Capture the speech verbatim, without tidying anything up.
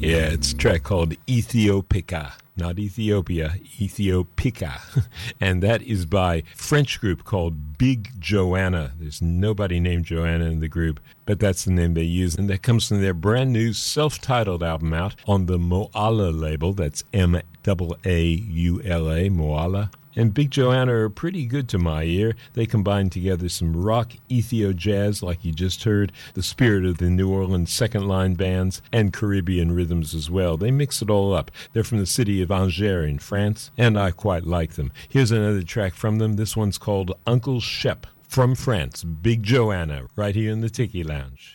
Yeah, it's a track called Ethiopica. Not Ethiopia, Ethiopica. And that is by a French group called Big Joanna. There's nobody named Joanna in the group, but that's the name they use. And that comes from their brand new self-titled album out on the Moala label. That's M A A U L A, Moala. And Big Joanna are pretty good to my ear. They combine together some rock, Ethio jazz, like you just heard, the spirit of the New Orleans second-line bands, and Caribbean rhythms as well. They mix it all up. They're from the city of Angers in France, and I quite like them. Here's another track from them. This one's called Uncle Shep from France. Big Joanna, right here in the Tiki Lounge.